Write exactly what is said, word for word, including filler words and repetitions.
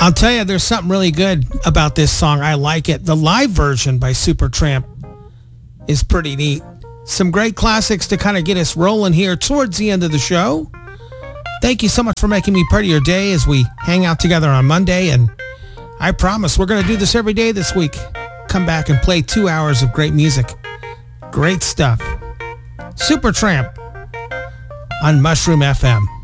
I'll tell you, there's something really good about this song. I like it. The live version by Supertramp is pretty neat. Some great classics to kind of get us rolling here towards the end of the show. Thank you so much for making me part of your day as we hang out together on Monday. And I promise we're going to do this every day this week. Come back and play two hours of great music. Great stuff. Supertramp on Mushroom F M.